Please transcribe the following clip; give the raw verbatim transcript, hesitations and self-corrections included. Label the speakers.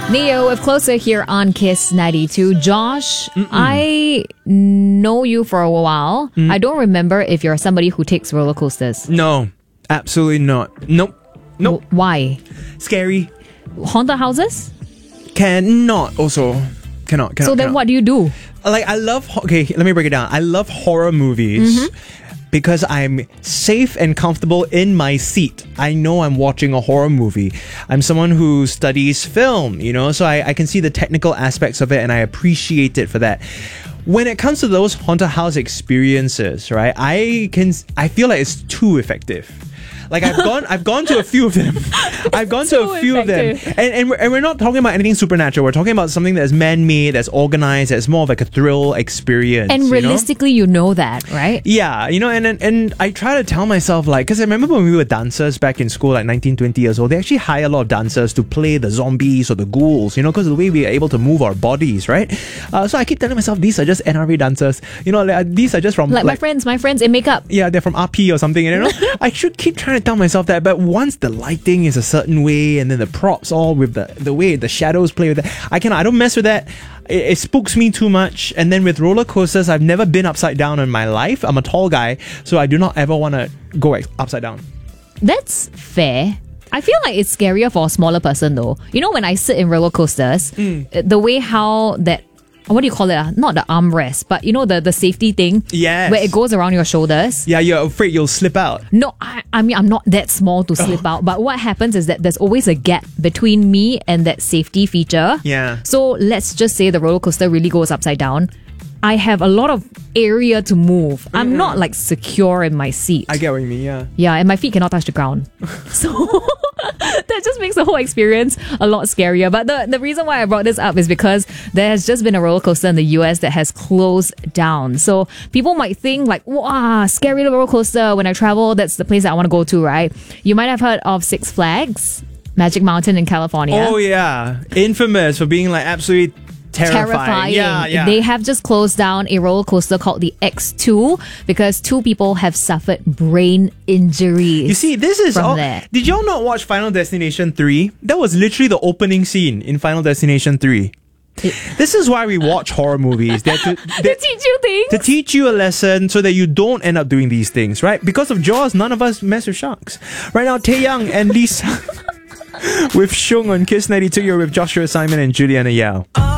Speaker 1: Neo with Closer here on Kiss ninety-two. Josh, Mm-mm. I know you for a while. Mm. I don't remember if you're somebody who takes roller coasters.
Speaker 2: No, absolutely not. Nope. Nope.
Speaker 1: W- why?
Speaker 2: Scary.
Speaker 1: Haunted houses?
Speaker 2: Cannot also. Cannot. cannot
Speaker 1: so then
Speaker 2: cannot.
Speaker 1: what do you do?
Speaker 2: Like, I love... Okay, let me break it down. I love horror movies. Mm-hmm. Because I'm safe and comfortable in my seat. I know I'm watching a horror movie. I'm someone who studies film, you know, so I, I can see the technical aspects of it and I appreciate it for that. When it comes to those haunted house experiences, right, I can I feel like it's too effective. Like I've gone, I've gone to a few of them. I've gone to a few effective. of them, and and we're, and we're not talking about anything supernatural. We're talking about something that's man-made, that's organized, that's more of like a thrill experience.
Speaker 1: And realistically, you know, you know that, right?
Speaker 2: Yeah, you know, and and, and I try to tell myself, like, because I remember when we were dancers back in school, like nineteen, twenty years old, they actually hire a lot of dancers to play the zombies or the ghouls, you know, because of the way we are able to move our bodies, right? Uh, so I keep telling myself, these are just N R A dancers, you know, like, these are just from
Speaker 1: like, like my friends, my friends in makeup.
Speaker 2: Yeah, they're from R P or something, and you know, I should keep trying to tell myself that, but once the lighting is a certain way and then the props all with the the way the shadows play with that, I cannot I don't mess with that. It, it spooks me too much. And then with roller coasters, I've never been upside down in my life. I'm a tall guy, so I do not ever want to go upside down.
Speaker 1: That's fair. I feel like it's scarier for a smaller person though. You know, when I sit in roller coasters, mm. the way how that, what do you call it? Uh? Not the armrest, but you know, the, the safety thing.
Speaker 2: Yes.
Speaker 1: Where it goes around your shoulders.
Speaker 2: Yeah, you're afraid you'll slip out.
Speaker 1: No, I, I mean, I'm not that small to slip oh. out. But what happens is that there's always a gap between me and that safety feature.
Speaker 2: Yeah.
Speaker 1: So let's just say the roller coaster really goes upside down. I have a lot of area to move. Mm-hmm. I'm not like secure in my seat.
Speaker 2: I get what you mean, yeah.
Speaker 1: Yeah, and my feet cannot touch the ground. So that just makes the whole experience a lot scarier. But the, the reason why I brought this up is because there has just been a roller coaster in the U S that has closed down. So people might think like, wow, scary roller coaster. When I travel, that's the place that I want to go to, right? You might have heard of Six Flags, Magic Mountain in California.
Speaker 2: Oh yeah, infamous for being like absolutely Terrifying.
Speaker 1: Terrifying.
Speaker 2: Yeah, yeah.
Speaker 1: They have just closed down a roller coaster called the X two because two people have suffered brain injuries.
Speaker 2: You see, this is
Speaker 1: from
Speaker 2: all.
Speaker 1: there.
Speaker 2: Did y'all not watch Final Destination three? That was literally the opening scene in Final Destination three. It, this is why we watch horror movies. They're to, they're,
Speaker 1: to teach you things.
Speaker 2: To teach you a lesson so that you don't end up doing these things, right? Because of Jaws, none of us mess with sharks. Right now, Taeyang and Lisa with Shung on Kiss ninety-two. You're with Joshua Simon and Juliana Yao.